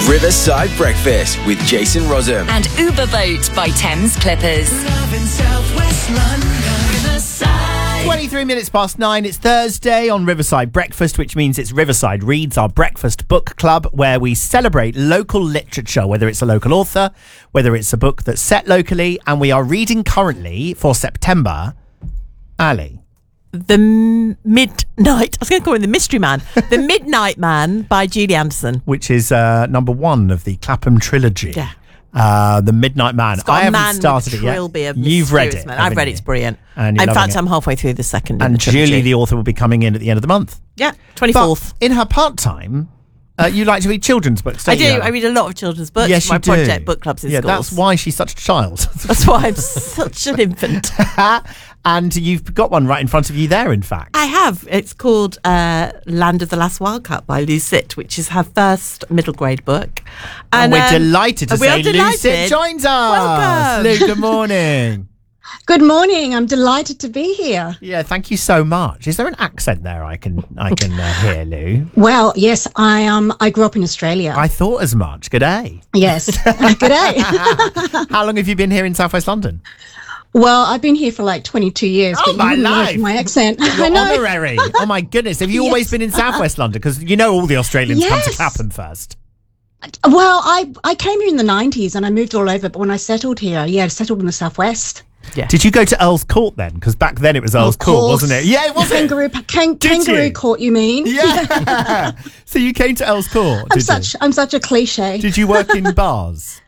Riverside Breakfast with Jason Rossum. And Uber Boat by Thames Clippers. Love in Southwest London. Riverside. 23 minutes past 9. It's Thursday on Riverside Breakfast, which means it's Riverside Reads, our breakfast book club, where we celebrate local literature, whether it's a local author, whether it's a book that's set locally. And we are reading currently for September, Ali. The Midnight, I was going to call him The Mystery Man. The Midnight Man by Julie Anderson. Which is number one of the Clapham trilogy. Yeah. The Midnight Man. It's got I a haven't man started with it yet. Trilby of You've read mysterious it. man. I've read it. It's brilliant. And in you're fact, loving it. I'm halfway through the second. And in the trilogy. Julie, the author, will be coming in at the end of the month. Yeah, 24th. But in her part-time, you like to read children's books, I don't do. you? I read a lot of children's books. Yes, for my you do. project book clubs in yeah, schools. that's why she's such a child. That's why I'm such an infant. And you've got one right in front of you there, in fact. I have. It's called Land of the Last Wildcat by Lou Sitt, which is her first middle grade book. And we're delighted to say Lou Sitt joins us. Welcome. Lou, good morning. Good morning. I'm delighted to be here. Yeah, thank you so much. Is there an accent there I can hear, Lou? Well, yes, I grew up in Australia. I thought as much. Good day. Yes. Good day. How long have you been here in South West London? Well, I've been here for like 22 years. Oh, but my you wouldn't know life. from my accent. You're I know. honorary. Oh my goodness. Have you Yes. always been in South West London? Because you know all the Australians come to Yes. Clapham first. Well, I came here in the 90s and I moved all over. But when I settled here, I settled in the southwest. Yeah. Did you go to Earl's Court then? Because back then it was Earl's Of Court, course. wasn't it? Yeah, it was. Kangaroo you? Court, you mean? Yeah. So you came to Earl's Court, I'm did you? I'm such a cliche. Did you work in bars?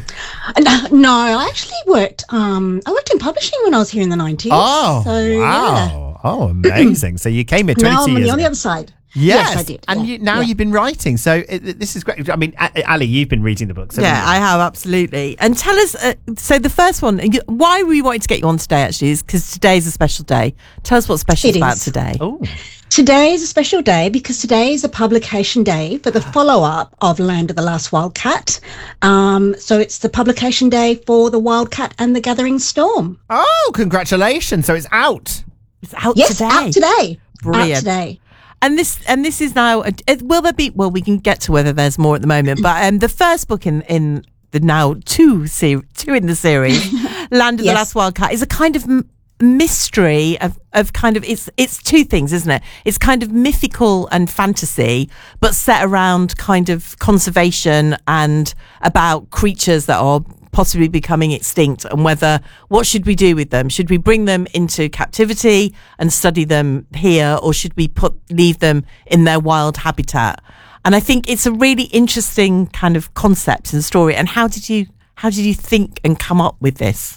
No, I actually worked. I worked in publishing when I was here in the 90s. Oh, so, yeah. wow. Oh, amazing. So you came here 22 Now I'm years on the ago. other side. Yes, I did. And yeah. you've been writing, so this is great. I mean, Ali, you've been reading the books, haven't Yeah, you? I have, absolutely. And tell us, so the first one, why we wanted to get you on today, actually, is because today is a special day. Tell us what's special It about is. today. Oh, Today is a special day because today is a publication day for the follow-up of Land of the Last Wildcat. So it's the publication day for The Wildcat and the Gathering Storm. oh, congratulations! So it's out. It's out Yes, today. out today. Brilliant. Out today. And this is now. Will there be? Well, we can get to whether there's more at the moment. But the first book in the now two in the series, Land of the Yes. Last Wildcat, is a kind of mystery of kind of it's two things, isn't it? It's kind of mythical and fantasy, but set around kind of conservation and about creatures that are possibly becoming extinct, and what should we do with them? Should we bring them into captivity and study them here, or should we leave them in their wild habitat? And I think it's a really interesting kind of concept and story. And how did you think and come up with this?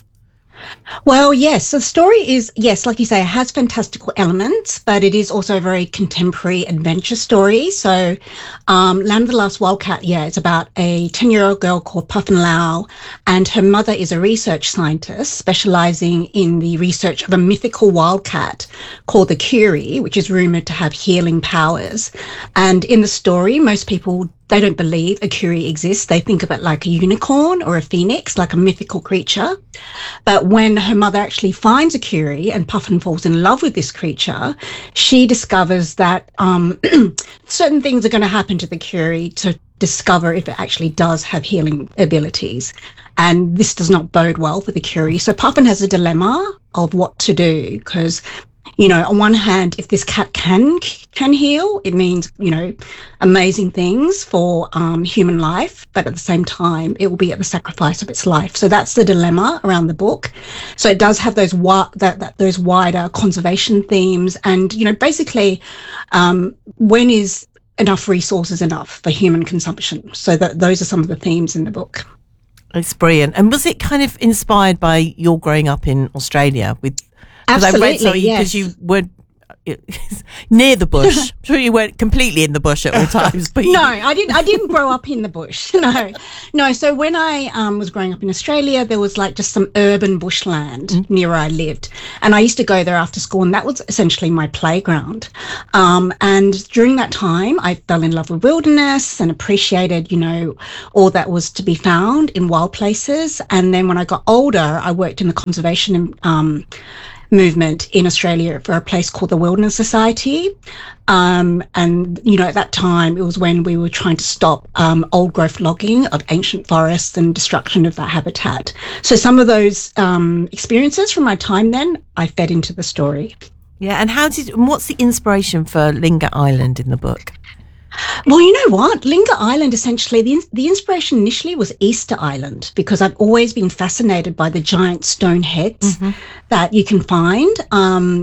Well, yes. So the story is, yes, like you say, it has fantastical elements, but it is also a very contemporary adventure story. So Land of the Last Wildcat, it's about a 10-year-old girl called Puffin Lau, and her mother is a research scientist specializing in the research of a mythical wildcat called the Curie, which is rumored to have healing powers. And in the story, most people, they don't believe a Curie exists. They think of it like a unicorn or a phoenix, like a mythical creature. But when her mother actually finds a Curie and Puffin falls in love with this creature, she discovers that certain things are going to happen to the Curie to discover if it actually does have healing abilities. And this does not bode well for the Curie. So Puffin has a dilemma of what to do, because on one hand, if this cat can heal, it means, amazing things for human life. But at the same time, it will be at the sacrifice of its life. So that's the dilemma around the book. So it does have those wider conservation themes. And, basically, when is enough resources enough for human consumption? So those are some of the themes in the book. It's brilliant. And was it kind of inspired by your growing up in Australia with? Because I read something, because you were near the bush. I'm sure you weren't completely in the bush at all times. But No, I didn't grow up in the bush. No. So when I was growing up in Australia, there was like just some urban bushland near where I lived, and I used to go there after school, and that was essentially my playground. And during that time, I fell in love with wilderness and appreciated, all that was to be found in wild places. And then when I got older, I worked in the conservation movement in Australia for a place called the Wilderness Society. And, at that time, it was when we were trying to stop old growth logging of ancient forests and destruction of that habitat. So some of those experiences from my time then, I fed into the story. Yeah, and what's the inspiration for Linga Island in the book? Well, you know what? Linga Island, essentially, the inspiration initially was Easter Island, because I've always been fascinated by the giant stone heads that you can find